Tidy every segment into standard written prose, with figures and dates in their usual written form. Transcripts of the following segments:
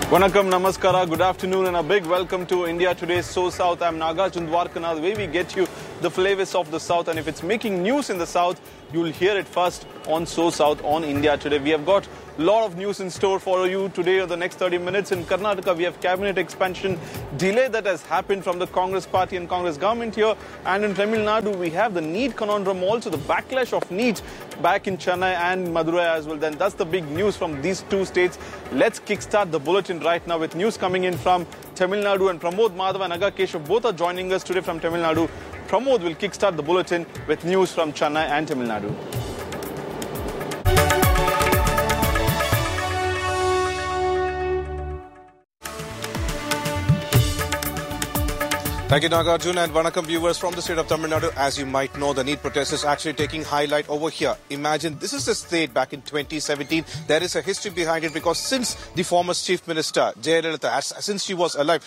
Vanakkam, Namaskara, good afternoon and a big welcome to India Today's So South. I'm Nagarjun Dwarkana, the way we get you the flavors of the South, and if it's making news in the South, you'll hear it first on So South on India Today. We have got a lot of news in store for you today or the next 30 minutes. In Karnataka, we have cabinet expansion delay that has happened from the Congress party and Congress government here. And in Tamil Nadu, we have the NEET conundrum, also the backlash of NEET back in Chennai and Madurai as well. Then that's the big news from these two states. Let's kickstart the bulletin right now with news coming in from Tamil Nadu, and Pramod Madhav and Aga Keshav both are joining us today from Tamil Nadu. Pramod will kickstart the bulletin with news from Chennai and Tamil Nadu. Thank you, Nagarjun, and Vanakkam viewers from the state of Tamil Nadu. As you might know, the NEET protest is actually taking highlight over here. Imagine this is the state back in 2017. There is a history behind it because since the former Chief Minister, Jayalalitha, since she was alive,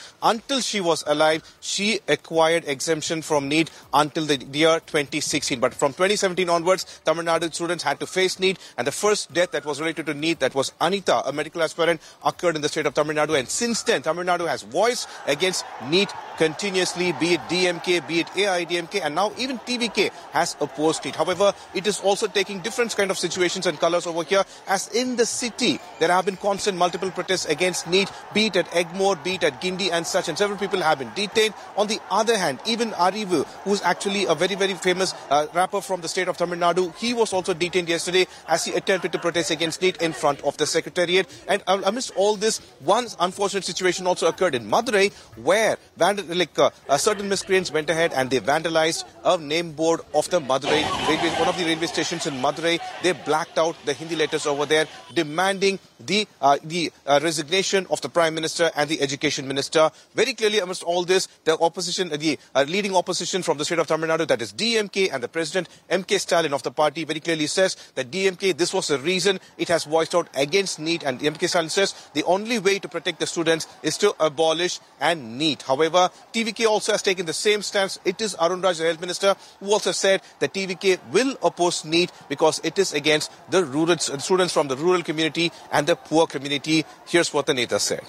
she acquired exemption from NEET until the year 2016. But from 2017 onwards, Tamil Nadu students had to face NEET, and the first death that was related to NEET, that was Anita, a medical aspirant, occurred in the state of Tamil Nadu. And since then, Tamil Nadu has voiced against NEET continuously, be it DMK, be it AIDMK, and now even TVK has opposed it. However, it is also taking different kind of situations and colors over here, as in the city there have been constant multiple protests against NEET, be it at Egmore, be it at Guindy and such, and several people have been detained. On the other hand, even Arivu, who is actually a very, very famous rapper from the state of Tamil Nadu, he was also detained yesterday as he attempted to protest against NEET in front of the Secretariat. And amidst all this, one unfortunate situation also occurred in Madurai, where certain miscreants went ahead and they vandalized a name board of the Madurai railway, one of the railway stations in Madurai. They blacked out the Hindi letters over there, demanding the resignation of the Prime Minister and the Education Minister. Very clearly, amidst all this, the opposition, the leading opposition from the state of Tamil Nadu, that is DMK, and the President MK Stalin of the party, very clearly says that DMK, this was the reason it has voiced out against NEET, and MK Stalin says the only way to protect the students is to abolish and NEET. However, TVK also has taken the same stance. It is Arun Raj, the Health Minister, who also said that TVK will oppose NEET because it is against the rural students from the rural community and the poor community. Here's what the Neta said.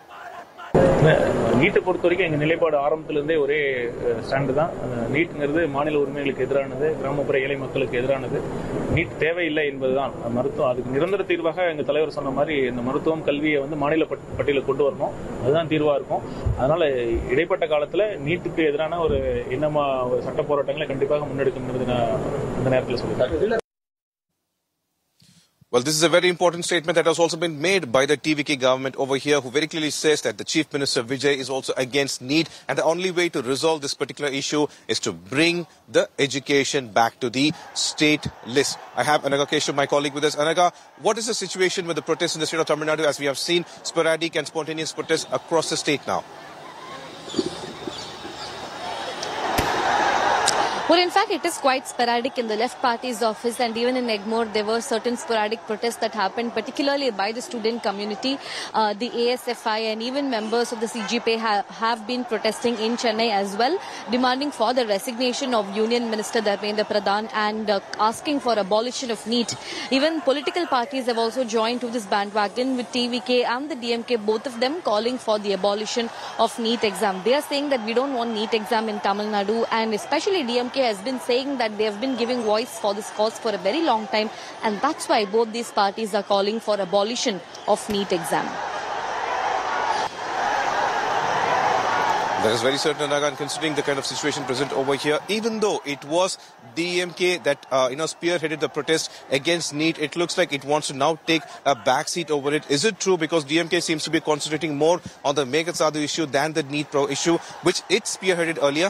நீட்டை பொறுத்த வரைக்கும் எங்கள் நிலைப்பாடு ஆரம்பத்திலிருந்தே ஒரே stand தான். நீட்டுங்கிறது மாநில உரிமைகளுக்கு எதிரானது, கிராமப்புற ஏழை மக்களுக்கு எதிரானது. நீட் தேவையில்லை என்பதுதான் மருத்துவம். அதுக்கு நிரந்தர தீர்வாக எங்கள் தலைவர் சொன்ன மாதிரி இந்த மருத்துவம் கல்வியை மாநில பட்டியலில் கொண்டு வரணும், அதுதான் தீர்வாக இருக்கும். அதனால இடைப்பட்ட காலத்தில் நீட்டுக்கு எதிரான ஒரு சட்ட போராட்டங்களை கண்டிப்பாக முன்னெடுக்குங்கிறது நான் இந்த நேரத்தில் சொல்லியிருக்கேன். Well, this is a very important statement that has also been made by the TVK government over here, who very clearly says that the Chief Minister Vijay is also against NEET, and the only way to resolve this particular issue is to bring the education back to the state list. I have Anaga Keshav, my colleague, with us. Anaga, what is the situation with the protests in the state of Tamil Nadu, as we have seen sporadic and spontaneous protests across the state now? Well, in fact, it is quite sporadic in the left party's office, and even in Egmore, there were certain sporadic protests that happened, particularly by the student community. The ASFI and even members of the CGP have been protesting in Chennai as well, demanding for the resignation of Union Minister Dharmendra Pradhan and asking for abolition of NEET. Even political parties have also joined to this bandwagon, with TVK and the DMK, both of them calling for the abolition of NEET exam. They are saying that we don't want NEET exam in Tamil Nadu, and especially DMK has been saying that they have been giving voice for this cause for a very long time, and that's why both these parties are calling for abolition of NEET exam. That is very certain, Anaga, and considering the kind of situation present over here, even though it was DMK that spearheaded the protest against NEET, it looks like it wants to now take a backseat over it. Is it true? Because DMK seems to be concentrating more on the Meghat Sadhu issue than the NEET Pro issue, which it spearheaded earlier.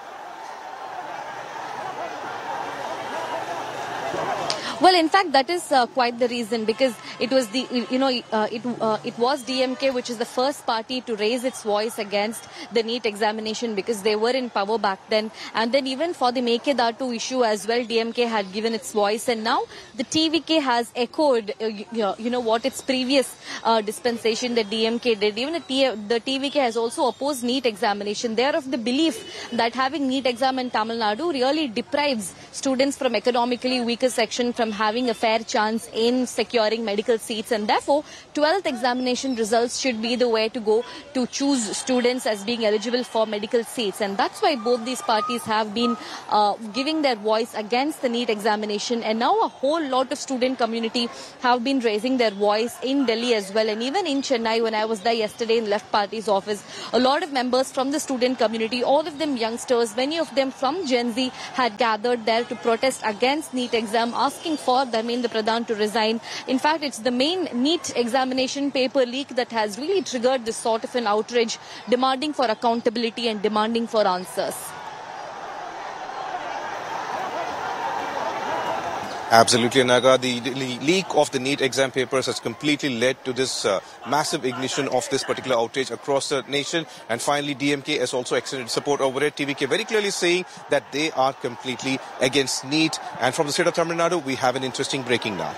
Well, in fact, that is quite the reason, because it was it was DMK which is the first party to raise its voice against the NEET examination, because they were in power back then. And then even for the Mekedatu issue as well, DMK had given its voice, and now the TVK has echoed, what its previous dispensation that DMK did. Even the TVK has also opposed NEET examination. They are of the belief that having NEET exam in Tamil Nadu really deprives students from economically weaker section from having a fair chance in securing medical seats, and therefore 12th examination results should be the way to go to choose students as being eligible for medical seats. And that's why both these parties have been giving their voice against the NEET examination, and now a whole lot of student community have been raising their voice in Delhi as well, and even in Chennai. When I was there yesterday in Left Party's office, a lot of members from the student community, all of them youngsters, many of them from Gen Z, had gathered there to protest against NEET exam, asking for Dharmendra Pradhan to resign. In fact, it's the main NEET examination paper leak that has really triggered this sort of an outrage, demanding for accountability and demanding for answers. Absolutely, Naga. The leak of the NEET exam papers has completely led to this massive ignition of this particular outrage across the nation. And finally, DMK has also extended support over it. TVK very clearly saying that they are completely against NEET. And from the state of Tamil Nadu, we have an interesting breaking now.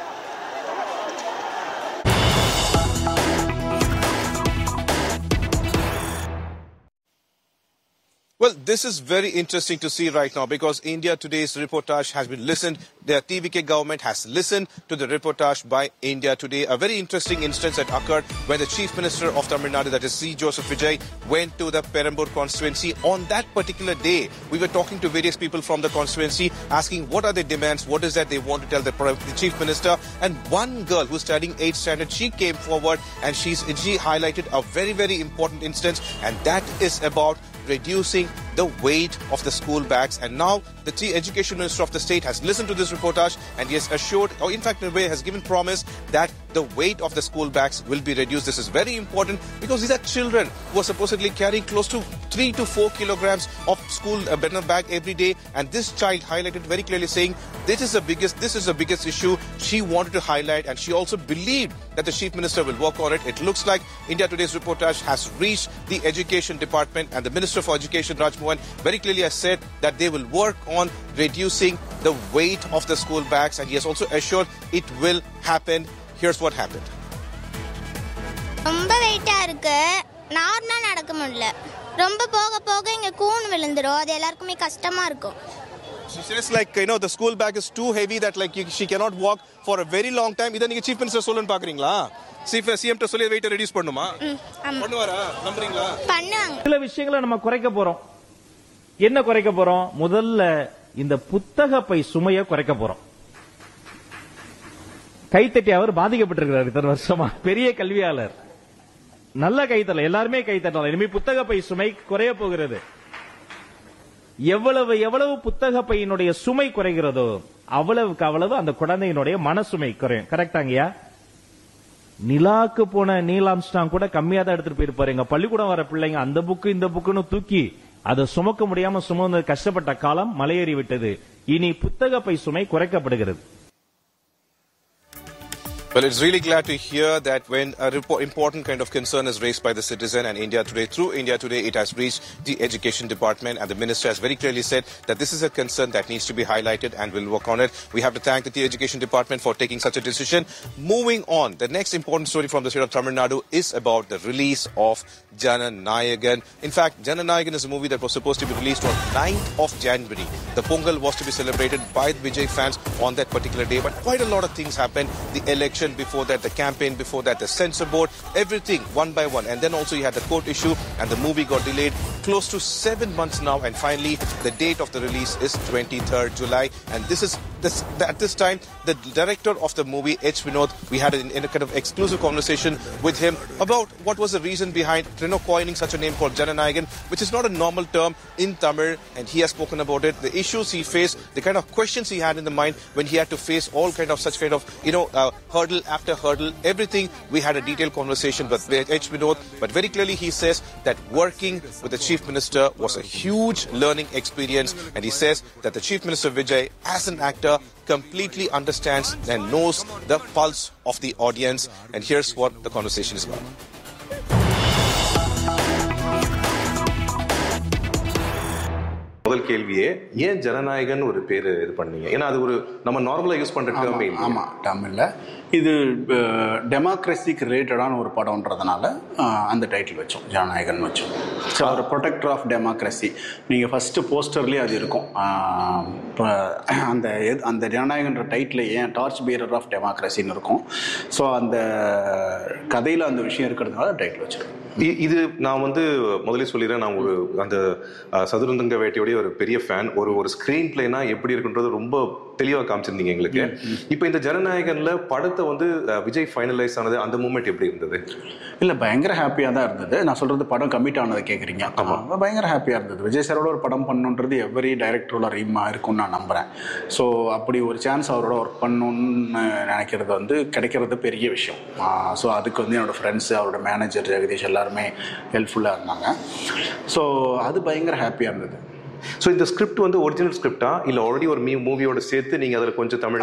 Well, this is very interesting to see right now because India Today's reportage has been listened. The TVK government has listened to the reportage by India Today. A very interesting instance that occurred when the Chief Minister of Tamil Nadu, that is C. Joseph Vijay, went to the Perambur constituency. On that particular day, we were talking to various people from the constituency, asking what are their demands, what is that they want to tell the Chief Minister. And one girl who's studying 8th standard, she came forward and she highlighted a very, very important instance, and that is about reducing the weight of the school bags. And now the Education Minister of the state has listened to this reportage and he has assured, or in fact in a way has given promise that the weight of the school bags will be reduced. This is very important because these are children who are supposedly carrying close to 3 to 4 kilograms of school bag every day. And this child highlighted very clearly saying this is the biggest issue she wanted to highlight, and she also believed that the Chief Minister will work on it. It looks like India Today's reportage has reached the Education Department, and the Minister for Education, Raj Mohan, very clearly has said that they will work on reducing the weight of the school bags, and he has also assured it will happen. Here's what happened. ரொம்ப வெயிட்டா இருக்கு, நார்மலா நடக்க முடியல. ரொம்ப போக போக இங்க கூன் விழுந்துரும், அது எல்லாருக்குமே கஷ்டமா இருக்கும். She says the school bag is too heavy that she cannot walk for a very long time. இத நீங்க Chief Minister சொல்லன்னு பாக்குறீங்களா? CM ட்ட சொல்லி weight reduce பண்ணுமா? பண்ணுவாரா? நம்புறீங்களா? பண்ணுவாங்க. சில விஷயங்களை நம்ம குறைக்க போறோம். என்ன குறைக்க போறோம்? முதல்ல இந்த புத்தக பை சுமையை குறைக்க போறோம். கைத்தட்டி அவர் பாதிக்கப்பட்டிருக்கிறார் இத்தனை வருஷமா, பெரிய கல்வியாளர், நல்ல கைத்தல, எல்லாருமே கைத்தட்டலாம். இனிமே புத்தக பை சுமை குறைய போகிறது. எவ்வளவு புத்தக பையினுடைய சுமை குறைகிறதோ அவ்வளவுக்கு அவ்வளவு அந்த குழந்தையினுடைய மனசுமை குறையும். கரெக்டாங்கயா? நிலாக்கு போன நீல் ஆம்ஸ்ட்ராங் கூட கம்மியா தான் எடுத்துட்டு போயிருப்பாரு. எங்க பள்ளிக்கூடம் வர பிள்ளைங்க அந்த புக்கு இந்த புக்குன்னு தூக்கி அதை சுமக்க முடியாம சுமந்து கஷ்டப்பட்ட காலம் மலையேறி விட்டது. இனி புத்தக பை சுமை குறைக்கப்படுகிறது. Well, it's really glad to hear that when a important kind of concern is raised by the citizen and India Today, through India Today, it has reached the Education Department, and the Minister has very clearly said that this is a concern that needs to be highlighted and will work on it. We have to thank the Education Department for taking such a decision. Moving on, the next important story from the state of Tamil Nadu is about the release of Jananayagan. In fact, Jananayagan is a movie that was supposed to be released on 9th of January. The Pongal was to be celebrated by the Vijay fans on that particular day, but quite a lot of things happened. The election before that, the campaign before that, the censor board, everything one by one. And then also you had the court issue and the movie got delayed close to 7 months now. And finally, the date of the release is 23rd July. And at this time, the director of the movie, H. Vinod, we had a kind of exclusive conversation with him about what was the reason behind coining such a name called Jananayagan, which is not a normal term in Tamil. And he has spoken about it, the issues he faced, the kind of questions he had in the mind when he had to face all kind of such kind of, hurdle after hurdle, everything. We had a detailed conversation with H. Vinod, but very clearly he says that working with the Chief Minister was a huge learning experience, and he says that the Chief Minister Vijay, as an actor, completely understands and knows the pulse of the audience. And here's what the conversation is about. முதல் கேள்வியே ஏன் ஜனநாயகன் ஒரு பேரு இது பண்ணீங்க? ஏன்னா அது ஒரு நம்ம நார்மலா யூஸ் பண்ற டேர்ம் இல்ல. ஆமா, தமிழ்ல இது டெமோக்ரஸிக்கு ரிலேட்டடான ஒரு படம்ன்றதுனால அந்த டைட்டில் வச்சோம், ஜனநாயகன் வச்சோம். So our protector of democracy. நீங்கள் ஃபஸ்ட்டு போஸ்டர்லேயே அது இருக்கும். இப்போ அந்த ஜனநாயகன்ற டைட்டில் ஏன் டார்ச் பீரர் ஆஃப் டெமோக்ரஸின்னு இருக்கும். ஸோ அந்த கதையில் அந்த விஷயம் இருக்கிறதுனால டைட்டில் வச்சுருக்கோம். இது நான் முதலே சொல்லிடுறேன், நான் அந்த சதுரங்க வேட்டையோடைய ஒரு பெரிய ஃபேன். ஒரு ஸ்கிரீன் பிளேனா எப்படி இருக்குன்றது ரொம்ப தெளிவாக காமிச்சிருந்தீங்க எங்களுக்கு. இப்போ இந்த ஜனநாயகன்ல படத்தை விஜய் ஃபைனலைஸ் ஆனது, அந்த மூமெண்ட் எப்படி இருந்தது? இல்லை, பயங்கர ஹாப்பியாக தான் இருந்தது. நான் சொல்கிறது படம் கமிட் ஆனதை கேட்குறீங்க. ஆமாம், பயங்கர ஹாப்பியாக இருந்தது. விஜய் சாரோட ஒரு படம் பண்ணணுன்றது எவரி டைரக்டரோட ரீமாக இருக்கும்னு நான் நம்புகிறேன். ஸோ அப்படி ஒரு சான்ஸ் அவரோட ஒர்க் பண்ணணுன்னு நினைக்கிறது கிடைக்கிறது பெரிய விஷயம். ஸோ அதுக்கு என்னோடய ஃப்ரெண்ட்ஸு, அவரோட மேனேஜர் ஜெகதீஷ் எல்லாருமே ஹெல்ப்ஃபுல்லாக இருந்தாங்க. ஸோ அது பயங்கர ஹாப்பியாக இருந்தது. ஸோ இந்த ஸ்கிரிப்ட் ஒரிஜினல் ஸ்கிரிப்டா இல்லை ஆல்ரெடி ஒரு மூவியோட சேர்த்து நீங்கள் அதில் கொஞ்சம் தமிழ்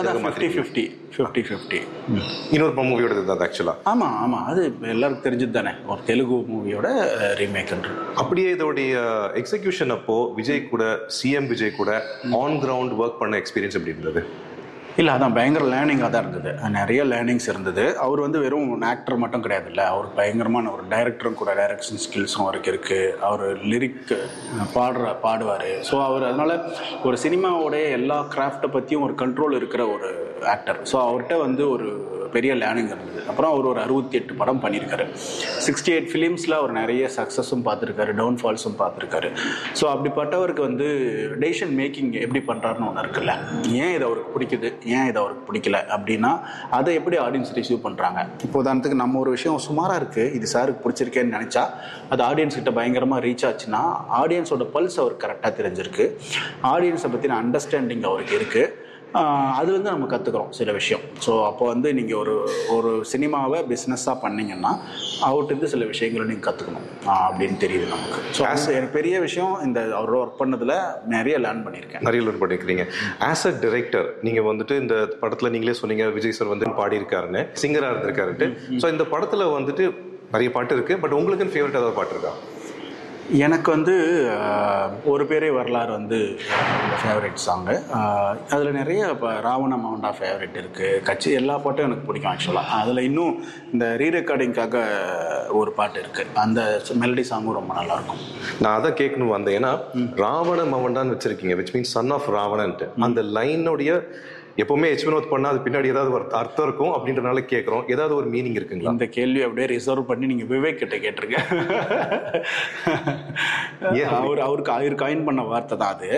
50-50 இன்னொரு மூவியோட இதுதான் ஆக்சுவலாக? ஆமாம், அது எல்லாருக்கும் தெரிஞ்சது தானே, ஒரு தெலுங்கு மூவியோட ரீமேக்ன்றது. அப்படியே இதோடைய எக்ஸிக்யூஷன் அப்போ விஜய் கூட, சிஎம் விஜய் கூட ஆன் கிரவுண்ட் ஒர்க் பண்ண எக்ஸ்பீரியன்ஸ் எப்படி இருந்தது? இல்லை, அதான் பயங்கர லேர்னிங்காக தான் இருந்தது. நிறைய லேர்னிங்ஸ் இருந்தது. அவர் வெறும் ஆக்டர் மட்டும் கிடையாது, இல்லை, அவர் பயங்கரமான ஒரு டைரக்டரும் கூட. டைரக்ஷன் ஸ்கில்ஸும் அவருக்கு இருக்குது. அவர் லிரிக் பாடுவார். ஸோ அவர் அதனால் ஒரு சினிமாவோடைய எல்லா கிராஃப்டை பற்றியும் ஒரு கண்ட்ரோல் இருக்கிற ஒரு ஆக்டர். ஸோ அவர்கிட்ட ஒரு பெரிய லேர்னிங் இருந்தது. அப்புறம் அவர் ஒரு 68 படம் பண்ணியிருக்காரு. 68 ஃபிலிம்ஸில் அவர் நிறைய சக்ஸஸும் பார்த்துருக்காரு, டவுன்ஃபால்ஸும் பார்த்துருக்காரு. ஸோ அப்படிப்பட்டவருக்கு டெசிஷன் மேக்கிங் எப்படி பண்ணுறாருன்னு ஒன்று இருக்குல்ல. ஏன் இது அவருக்கு பிடிக்குது, ஏன் இது அவருக்கு பிடிக்கல அப்படின்னா அதை எப்படி ஆடியன்ஸ் ரிசீவ் பண்ணுறாங்க. இப்போ உதாரணத்துக்கு நம்ம ஒரு விஷயம் சுமாராக இருக்குது, இது சாருக்கு பிடிச்சிருக்கேன்னு நினச்சா அது ஆடியன்ஸ் கிட்ட பயங்கரமாக ரீச் ஆச்சுன்னா ஆடியன்ஸோட பல்ஸ் அவருக்கு கரெக்டாக தெரிஞ்சிருக்கு, ஆடியன்ஸை பற்றின அண்டர்ஸ்டாண்டிங் அவருக்கு இருக்குது. அது நம்ம கற்றுக்குறோம் சில விஷயம். ஸோ அப்போ நீங்கள் ஒரு சினிமாவை பிஸ்னஸாக பண்ணிங்கன்னா அவர்கிட்ட சில விஷயங்களை நீங்கள் கற்றுக்கணும் அப்படின்னு தெரியுது நமக்கு. ஸோ எனக்கு பெரிய விஷயம் இந்த அவரோட ஒர்க் பண்ணதில் நிறைய லேர்ன் பண்ணியிருக்கிறீங்க. ஆஸ் அ டைரக்டர் நீங்கள் இந்த படத்தில் நீங்களே சொன்னீங்க விஜய் சார் பாடியிருக்காருன்னு, சிங்கராக இருந்திருக்காருன்ட்டு. ஸோ இந்த படத்தில் நிறைய பாட்டு இருக்குது, பட் உங்களுக்குன்னு ஃபேவரட் ஏதாவது பாட்டு இருக்கா? எனக்கு ஒரு பேரே வரலாறு ஃபேவரட் சாங்கு. அதில் நிறைய இப்போ ராவண மவண்டா ஃபேவரட் இருக்குது. கட்சி எல்லா பாட்டும் எனக்கு பிடிக்கும் ஆக்சுவலாக. அதில் இன்னும் இந்த ரீரெக்கார்டிங்காக ஒரு பாட்டு இருக்குது, அந்த மெலடி சாங்கும் ரொம்ப நல்லாயிருக்கும். நான் அதை கேட்கணும் வந்தேன். ஏன்னா ராவண மவண்டான்னு வச்சுருக்கீங்க, விச் மீன்ஸ் சன் ஆஃப் ராவணன்ட்டு. அந்த லைனுடைய எப்பவுமே வினோத் பண்ணா அது பின்னாடி ஏதாவது ஒரு அர்த்தம் இருக்கும் அப்படின்றனால கேட்குறோம். ஏதாவது ஒரு மீனிங் இருக்குங்களா? இந்த கேள்வி அப்படியே ரிசர்வ் பண்ணி நீங்க விவேக் கிட்ட கேட்டிருக்க. அவருக்கு காயின் பண்ண வார்த்தை தான் அது.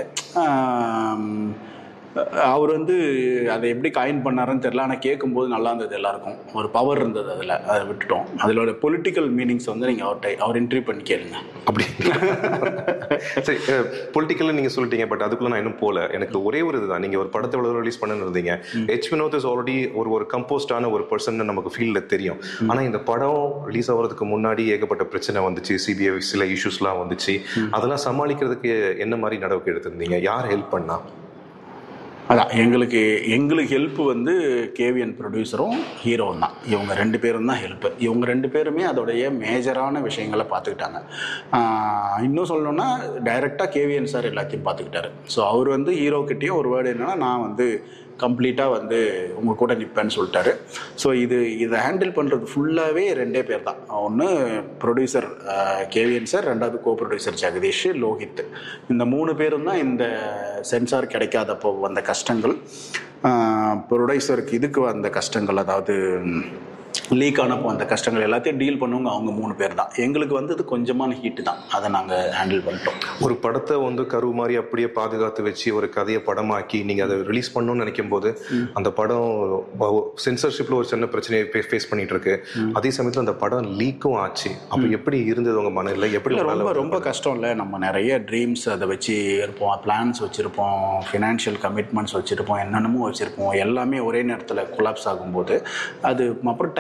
அவர் அதை எப்படி காயின் பண்ணாருன்னு தெரியல. ஆனால் கேட்கும்போது நல்லா இருந்தது, எல்லாருக்கும் ஒரு பவர் இருந்தது அதில். அதை விட்டுட்டோம். அதிலோட பொலிட்டிக்கல் மீனிங்ஸ் நீங்கள் அவர் இன்டர்வியூ பண்ணி கேளுங்க. அப்படி சரி, பொலிட்டிக்கல் நீங்கள் சொல்லிட்டீங்க, பட் அதுக்குள்ள நான் இன்னும் போல. எனக்கு ஒரே ஒரு இதுதான், நீங்கள் ஒரு படத்தை எவ்வளோ ரிலீஸ் பண்ணு இருந்தீங்க. வினோத் இஸ் ஆல்ரெடி ஒரு கம்போஸ்டான ஒரு பர்சன் நமக்கு ஃபீல்டில் தெரியும். ஆனால் இந்த படம் ரிலீஸ் ஆகிறதுக்கு முன்னாடி ஏகப்பட்ட பிரச்சனை வந்துச்சு, சிபிஐ சில இஷ்யூஸ்லாம் வந்துச்சு. அதெல்லாம் சமாளிக்கிறதுக்கு என்ன மாதிரி நடவடிக்கை எடுத்திருந்தீங்க? யார் ஹெல்ப் பண்ணா? அதான் எங்களுக்கு ஹெல்ப் கேவிஎன் ப்ரொடியூசரும் ஹீரோவும் தான். இவங்க 2 பேரும் தான் ஹெல்ப்பு. இவங்க 2 பேருமே அதோடைய மேஜரான விஷயங்களை பார்த்துக்கிட்டாங்க. இன்னும் சொல்லணும்னா டைரெக்டாக கேவிஎன் சார் எல்லாத்தையும் பார்த்துக்கிட்டாரு. ஸோ அவர் ஹீரோக்கிட்டேயும் ஒரு வேர்டு என்னென்னா, நான் கம்ப்ளீட்டாக உங்கள் கூட நிற்பேன்னு சொல்லிட்டாரு. ஸோ இதை ஹேண்டில் பண்ணுறது ஃபுல்லாகவே 2 பேர் தான். ஒன்று ப்ரொடியூசர் கேவிஎன் சார், 2வது கோ ப்ரொடியூசர் ஜெகதீஷ், லோஹித். இந்த 3 பேரும் தான் இந்த சென்சார் கிடைக்காதப்போ வந்த கஷ்டங்கள், ப்ரொடியூசருக்கு இதுக்கு வந்த கஷ்டங்கள், அதாவது லீக் ஆனப்போ அந்த கஷ்டங்கள் எல்லாத்தையும் டீல் பண்ணுவாங்க அவங்க 3 பேர் தான். எங்களுக்கு வந்தது கொஞ்சமான ஹீட்டு தான், அதை நாங்கள் ஹேண்டில் பண்ணிட்டோம். ஒரு படத்தை கரு மாதிரி அப்படியே பாதுகாத்து வச்சு ஒரு கதையை படமாக்கி நீங்கள் அதை ரிலீஸ் பண்ணணும்னு நினைக்கும் போது அந்த படம் சென்சர்ஷிப்பில் ஒரு சின்ன பிரச்சனையை ஃபேஸ் பண்ணிட்டு இருக்கு. அதே சமயத்தில் அந்த படம் லீக்கும் ஆச்சு. அப்போ எப்படி இருந்தது உங்கள் மனதில்? எப்படி? ரொம்ப கஷ்டம் இல்லை. நம்ம நிறைய ட்ரீம்ஸ் அதை வச்சு இருப்போம், பிளான்ஸ் வச்சுருப்போம், ஃபினான்ஷியல் கமிட்மெண்ட்ஸ் வச்சுருப்போம், என்னென்னமோ வச்சுருப்போம். எல்லாமே ஒரே நேரத்தில் கொலாப்ஸ் ஆகும்போது அது அப்புறம்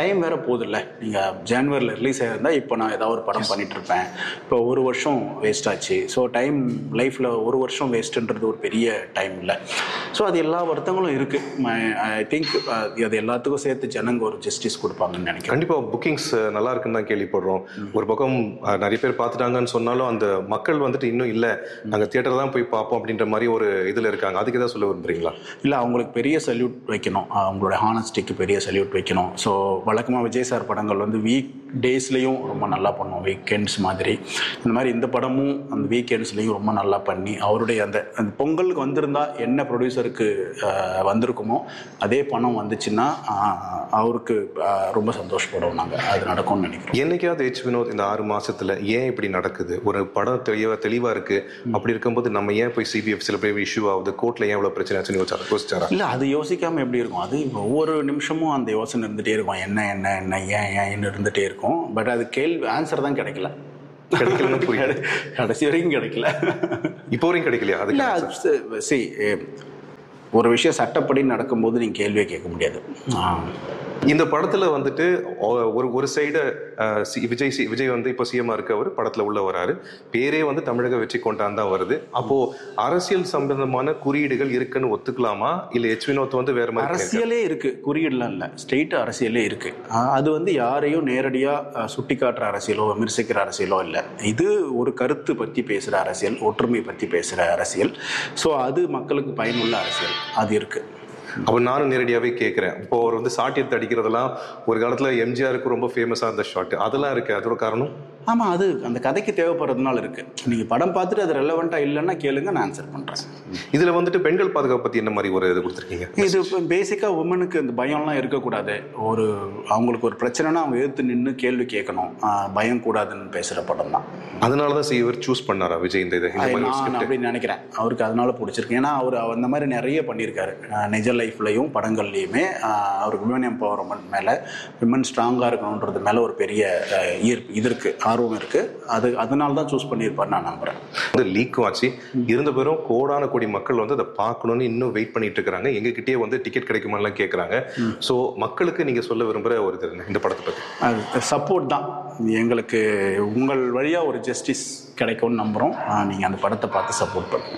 டைம் வேற போதில்ல. நீங்கள் ஜான்வரியில் ரிலீஸ் ஆகிருந்தா இப்போ நான் ஏதாவது ஒரு படம் பண்ணிட்டு இருப்பேன். இப்போ ஒரு வருஷம் வேஸ்ட் ஆச்சு. ஸோ டைம் லைஃப்பில் ஒரு வருஷம் வேஸ்ட்டுன்றது ஒரு பெரிய டைம் இல்லை. ஸோ அது எல்லா வருத்தங்களும் இருக்குது. ஐ திங்க் அது எல்லாத்துக்கும் சேர்த்து ஜனங்க ஒரு ஜஸ்டிஸ் கொடுப்பாங்கன்னு நினைக்கிறேன். கண்டிப்பாக புக்கிங்ஸ் நல்லா இருக்குன்னு தான் கேள்விப்படுறோம். ஒரு பக்கம் நிறைய பேர் பார்த்துட்டாங்கன்னு சொன்னாலும் அந்த மக்கள் வந்துட்டு இன்னும் இல்லை, நாங்கள் தியேட்டர் தான் போய் பார்ப்போம் அப்படின்ற மாதிரி ஒரு இதில் இருக்காங்க. அதுக்கு எதாவது சொல்ல விரும்புறீங்களா? இல்லை, அவங்களுக்கு பெரிய சல்யூட் வைக்கணும், அவங்களோட ஹானஸ்டிக்கு பெரிய சல்யூட் வைக்கணும். ஸோ வழக்கமாக விஜய் சார் படங்கள் வந்து வீக் டேஸ்லேயும் ரொம்ப நல்லா பண்ணுவோம், வீக்கெண்ட்ஸ் மாதிரி. இந்த மாதிரி இந்த படமும் அந்த வீக்கெண்ட்ஸ்லேயும் ரொம்ப நல்லா பண்ணி அவருடைய அந்த பொங்கலுக்கு வந்திருந்தா என்ன ப்ரொடியூசருக்கு வந்திருக்குமோ அதே பணம் வந்துச்சுன்னா அவருக்கு ரொம்ப சந்தோஷப்படுவோம் நாங்கள். அது நடக்கும்னு நினைக்கிறோம். என்னைக்காவது எச் வினோத் இந்த 6 மாசத்துல ஏன் இப்படி நடக்குது, ஒரு படம் தெளிவா இருக்கு, அப்படி இருக்கும்போது நம்ம ஏன் போய் சிபிஎஃப்சியில் போய் இஷ்யூ ஆகுது, கோர்ட்ல ஏன் இவ்வளவு பிரச்சனை ஆச்சுன்னு யோசிச்சாரா? இல்லை, அது யோசிக்காம எப்படி இருக்கும்? அது ஒவ்வொரு நிமிஷமும் அந்த யோசனை இருந்துகிட்டே இருக்கும். என்ன என்ன என்ன ஏன் ஏன்னு இருந்துகிட்டே இருக்கும். பட் அது ஆன்சர் தான் கிடைக்கல. கடைசி வரைக்கும் கிடைக்கல. இப்போ வரைக்கும் கிடைக்கலையா? அது ஒரு விஷயம் சட்டப்படி நடக்கும்போது நீங்க கேள்வியை கேட்க முடியாது. இந்த படத்துல வந்துட்டு ஒரு சைடு விஜய் வந்து இப்போ சிஎம்ஆ இருக்கு, அவர் படத்துல உள்ள வராரு, பேரே வந்து தமிழக வெற்றி கொண்டான் தான் வருது. அப்போ அரசியல் சம்பந்தமான குறியீடுகள் இருக்குன்னு ஒத்துக்கலாமா, இல்ல எச் வினோத் வந்து வேற மாதிரி? அரசியலே இருக்கு, குறியீடுலாம் இல்ல, ஸ்ட்ரெயிட் அரசியலே இருக்கு. அது வந்து யாரையும் நேரடியா சுட்டி காட்டுற அரசியலோ விமர்சிக்கிற அரசியலோ இல்லை. இது ஒரு கருத்து பத்தி பேசுற அரசியல், ஒற்றுமை பத்தி பேசுற அரசியல். ஸோ அது மக்களுக்கு பயனுள்ள அரசியல், அது இருக்கு. அப்போ நானும் நேரடியாகவே கேட்குறேன். இப்போ அவர் வந்து ஷார்ட் எடுத்து அடிக்கிறதெல்லாம் ஒரு காலத்தில் எம்ஜிஆருக்கு ரொம்ப ஃபேமஸாக இருந்த ஷார்ட், அதெல்லாம் இருக்கு. அதோட காரணம் ஆமாம், அது அந்த கதைக்கு தேவைப்படுறதுனால இருக்கு. நீங்கள் படம் பார்த்துட்டு அது ரெலவெண்ட்டாக இல்லைன்னா கேளுங்க, நான் ஆன்சர் பண்ணுறேன். இதில் வந்துட்டு பெண்கள் பாதுகாப்பு பற்றி என்ன மாதிரி ஒரு இது கொடுத்துருக்கீங்க? இது பேசிக்காக உமனுக்கு இந்த பயம்லாம் இருக்கக்கூடாது. அவங்களுக்கு ஒரு பிரச்சனைனா அவங்க எதிர்த்து நின்று கேள்வி கேட்கணும், பயம் கூடாதுன்னு பேசுகிற படம் தான். அதனால தான் இவர் சூஸ் பண்ணாரா விஜய் இந்த இதை? நான் அப்படின்னு நினைக்கிறேன். அவருக்கு அதனால பிடிச்சிருக்கு. ஏன்னா அவர் அந்த மாதிரி நிறைய பண்ணியிருக்காரு நிஜ லைஃப்லையும் படங்கள்லையுமே. அவருக்கு விமன் எம்பவர்மெண்ட் மேலே, விமன் ஸ்ட்ராங்காக இருக்கணுன்றது மேலே ஒரு பெரிய இது இருக்குது, ஆர்வம் இருக்கு. அதனால தான் சூஸ் பண்ணியிருப்பார் நான் நம்புறேன். லீக்கும் ஆச்சு, இருந்த பேரும் கோடான கோடி மக்கள் வந்து அதை பார்க்கணும்னு இன்னும் வெயிட் பண்ணிட்டு இருக்காங்க. எங்ககிட்டயே வந்து டிக்கெட் கிடைக்குமான்னு கேட்கறாங்க. ஸோ மக்களுக்கு நீங்க சொல்ல விரும்புற ஒரு இந்த படத்தை பத்தி? சப்போர்ட் தான். எங்களுக்கு உங்கள் வழியா ஒரு ஜஸ்டிஸ் கிடைக்கும்னு நம்புறோம். நீங்க அந்த படத்தை பார்த்து சப்போர்ட் பண்ணுங்க.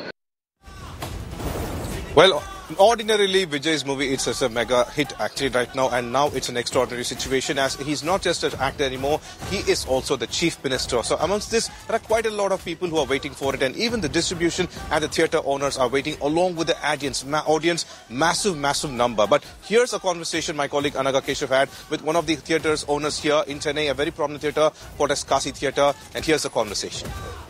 Well, ordinarily Vijay's movie it's a mega hit actually right now, and now it's an extraordinary situation as he's not just an actor anymore, he is also the chief minister. So amongst this there are quite a lot of people who are waiting for it, and even the distribution and the theatre owners are waiting along with the audience, massive number. But here's a conversation my colleague Anaga Keshav had with one of the theatres owners here in Chennai, a very prominent theatre called as Kasi Theatre, and here's the conversation.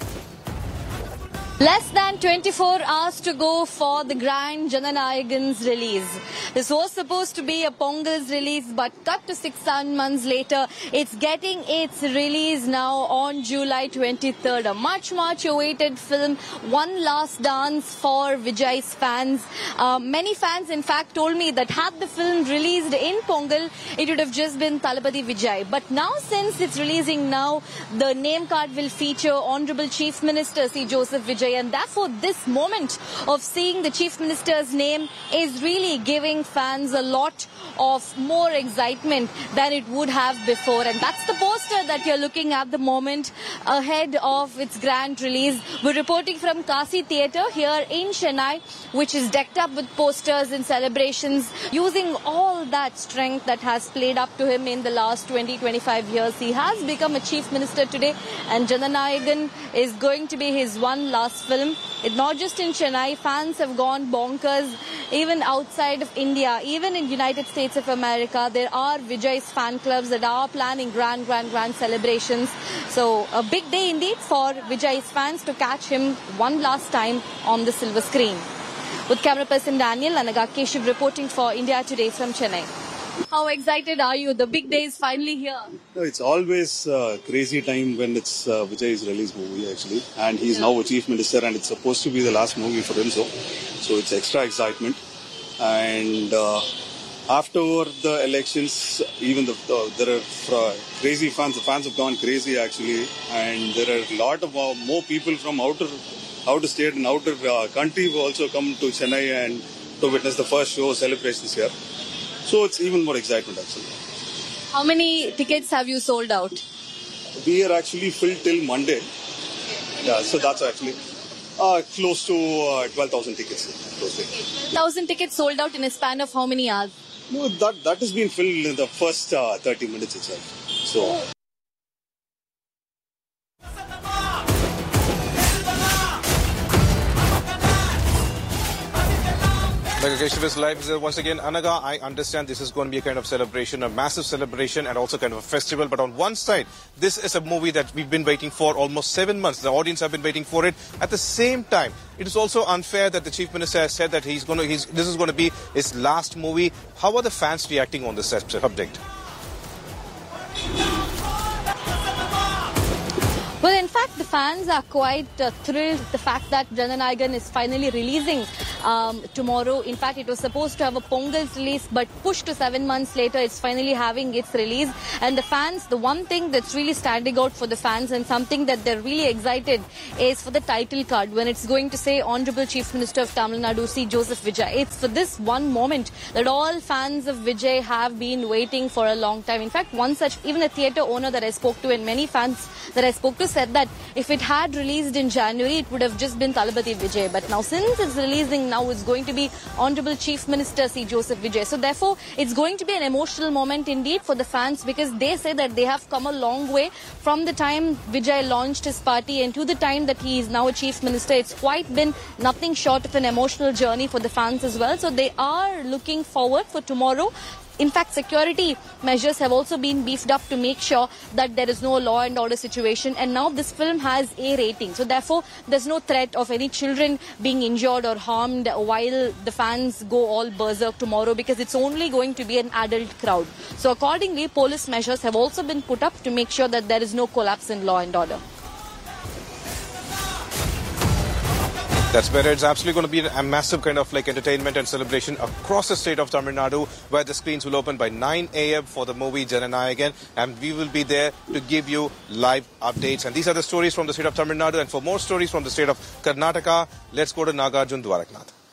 Less than 24 hours to go for the grand Jananayagan's release. This was supposed to be a Pongal's release, but cut to 6 months later, it's getting its release now on July 23rd. A much awaited film, one last dance for Vijay's fans. Many fans in fact told me that had the film released in Pongal, it would have just been Thalapathy Vijay. But now since it's releasing now, the name card will feature Honorable Chief Minister C. Joseph Vijay. And therefore, this moment of seeing the Chief Minister's name is really giving fans a lot of more excitement than it would have before. And that's the poster that you're looking at the moment ahead of its grand release. We're reporting from Kasi Theatre here in Chennai, which is decked up with posters and celebrations, using all that strength that has played up to him in the last 20-25 years. He has become a Chief Minister today, and Jananayagan is going to be his one last film. It's not just in Chennai. Fans have gone bonkers even outside of India, even in United States of America. There are Vijay's fan clubs that are planning grand celebrations. So a big day indeed for Vijay's fans to catch him one last time on the silver screen. With camera person Daniel, Anaga Keshav reporting for India Today from Chennai. How excited are you? The big day is finally here. No, it's always a crazy time when it's Vijay's release movie actually, and he's now a chief minister, and it's supposed to be the last movie for him, so it's extra excitement. And after the elections, even there are crazy fans. The fans have gone crazy actually, and there are a lot of more people from outer state and outer country who also come to Chennai and to witness the first show celebrations here. So it's even more excitement actually. How many tickets have you sold out? We are actually filled till Monday. Yeah, so that's actually close to 12,000 tickets. 1,000 tickets sold out in a span of how many hours? No, that has been filled in the first 30 minutes itself. So. Like live once again, Anaga, I understand this is going to be a kind of celebration, a massive celebration and also kind of a festival. But on one side, this is a movie that we've been waiting for almost 7 months. The audience have been waiting for it. At the same time, it is also unfair that the Chief Minister has said that this is going to be his last movie. How are the fans reacting on this subject? Well, in fact, the fans are quite thrilled. The fact that Jananayagan is finally releasing tomorrow. In fact, it was supposed to have a Pongal's release, but pushed to 7 months later, it's finally having its release. And the fans, the one thing that's really standing out for the fans and something that they're really excited is for the title card when it's going to say Honorable Chief Minister of Tamil Nadu, C. Joseph Vijay. It's for this one moment that all fans of Vijay have been waiting for a long time. In fact, one such, even a theatre owner that I spoke to and many fans that I spoke to said that if it had released in January, it would have just been Thalapathy Vijay. But now, since it's releasing now, it's going to be Honorable Chief Minister C. Joseph Vijay. So therefore, it's going to be an emotional moment indeed for the fans because they say that they have come a long way from the time Vijay launched his party and to the time that he is now a Chief Minister. It's quite been nothing short of an emotional journey for the fans as well. So they are looking forward for tomorrow. In fact, security measures have also been beefed up to make sure that there is no law and order situation. And now this film has A rating. So therefore, there's no threat of any children being injured or harmed while the fans go all berserk tomorrow because it's only going to be an adult crowd. So accordingly, police measures have also been put up to make sure that there is no collapse in law and order. That's better. It's absolutely going to be a massive kind of like entertainment and celebration across the state of Tamil Nadu where the screens will open by 9 a.m. for the movie Jananayagan and we will be there to give you live updates. And these are the stories from the state of Tamil Nadu and for more stories from the state of Karnataka, let's go to Nagarjun Dwaraknath.